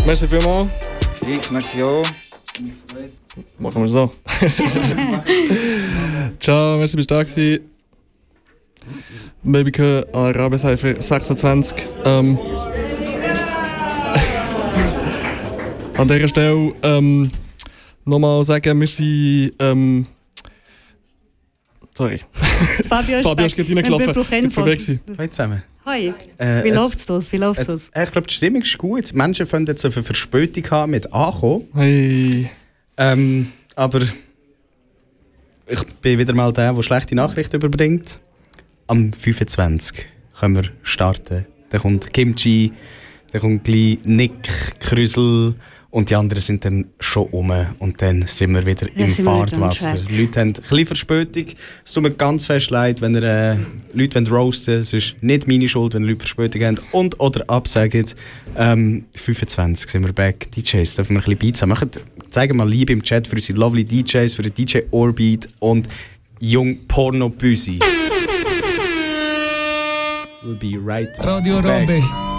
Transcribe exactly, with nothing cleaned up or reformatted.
Merci vielmals. Fix, merci auch. Machen wir so. Ciao, merci, bist du da gewesen. Babyke, Arabiencypher sechsundzwanzig. Ähm, an dieser Stelle ähm, nochmal sagen, wir sind... Ähm, sorry. Fabio ist Fabio ist gerade reingelaufen. Hallo zusammen. Hi. Äh, Wie jetzt- läuft's das? Wie läuft's jetzt- das? äh, Ich glaube, die Stimmung ist gut. Die Menschen können jetzt eine Verspätung haben mit Ankommen. Hey. Ähm, aber ich bin wieder mal der, der schlechte Nachrichten überbringt. Am fünfundzwanzigsten können wir starten. Dann kommt Kimchi, dann kommt gleich Nick, Krüsel und die anderen sind dann schon um. Und dann sind wir wieder Ja, im sind wir wieder am Fahrtwasser. Track. Die Leute haben ein bisschen Verspätung. Es tut mir ganz fest leid, wenn ihr äh, Leute roasten wollt. Es ist nicht meine Schuld, wenn Leute Verspätung haben und oder absagen. Ähm, fünfundzwanzig sind wir back. D Js dürfen wir ein bisschen Beats haben. Machen, zeigen mal Liebe im Chat für unsere lovely D Js, für den D J Orbit und Jung Porno Büsi. We'll be right Radio back. Robe.